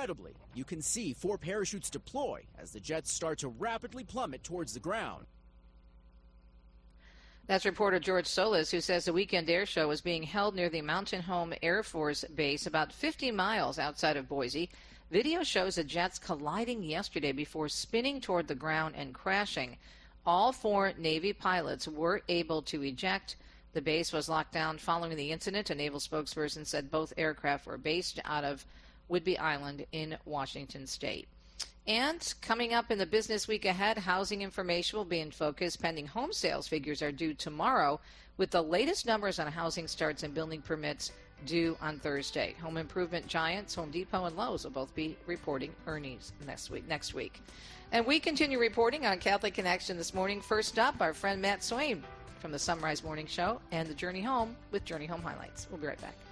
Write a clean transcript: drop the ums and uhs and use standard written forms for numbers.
Incredibly, you can see 4 parachutes deploy as the jets start to rapidly plummet towards the ground. That's reporter George Solis, who says the weekend air show is being held near the Mountain Home Air Force Base, about 50 miles outside of Boise. Video shows the jets colliding yesterday before spinning toward the ground and crashing. All 4 Navy pilots were able to eject. The base was locked down following the incident. A naval spokesperson said both aircraft were based out of Whidbey Island in Washington state. And coming up in the business week ahead, housing information will be in focus. Pending home sales figures are due tomorrow, with the latest numbers on housing starts and building permits due on Thursday. Home improvement giants Home Depot and Lowe's will both be reporting earnings next week. And we continue reporting on Catholic Connection this morning. First up, our friend Matt Swain from the Sunrise Morning Show and the Journey Home with Journey Home Highlights. We'll be right back.